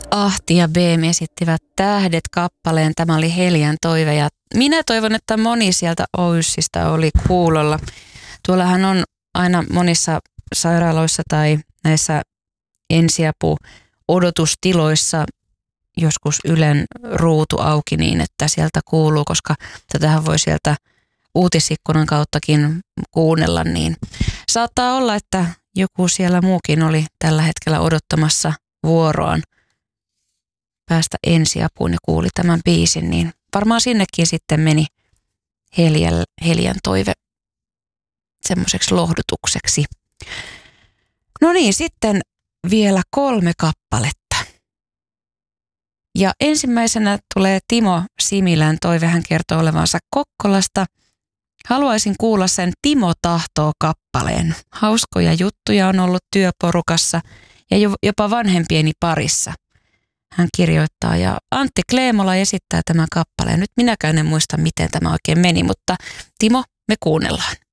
Ahti ja BM esittivät Tähdet kappaleen. Tämä oli Helian toive ja minä toivon, että moni sieltä Oyssistä oli kuulolla. Tuollahan on aina monissa sairaaloissa tai näissä ensiapu-odotustiloissa joskus Ylen ruutu auki niin, että sieltä kuuluu, koska tätähän voi sieltä uutisikkunan kauttakin kuunnella, niin saattaa olla, että joku siellä muukin oli tällä hetkellä odottamassa vuoroaan päästä ensiapuun ja kuuli tämän biisin, niin varmaan sinnekin sitten meni Helian toive semmoiseksi lohdutukseksi. No niin, sitten vielä 3 kappaletta. Ja ensimmäisenä tulee Timo Similän toive, hän kertoo olevansa Kokkolasta. Haluaisin kuulla sen Timo tahtoo kappaleen. Hauskoja juttuja on ollut työporukassa ja jopa vanhempieni parissa. Hän kirjoittaa ja Antti Kleemola esittää tämän kappaleen. Nyt minäkään en muista, miten tämä oikein meni, mutta Timo, me kuunnellaan.